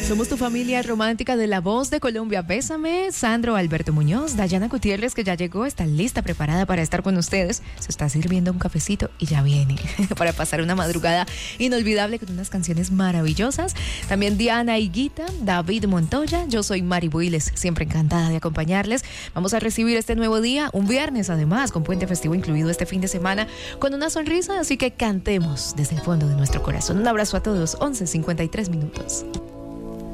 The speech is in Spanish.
Somos tu familia romántica de La Voz de Colombia. Bésame, Sandro Alberto Muñoz, Dayana Gutiérrez, que ya llegó, está lista, preparada para estar con ustedes. Se está sirviendo un cafecito y ya viene para pasar una madrugada inolvidable con unas canciones maravillosas. También Diana Higuita, David Montoya, yo soy Mari Builes, siempre encantada de acompañarles. Vamos a recibir este nuevo día, un viernes además, con puente festivo incluido este fin de semana, con una sonrisa, así que cantemos desde el fondo de nuestro corazón. Un abrazo a todos, 11:53 minutos.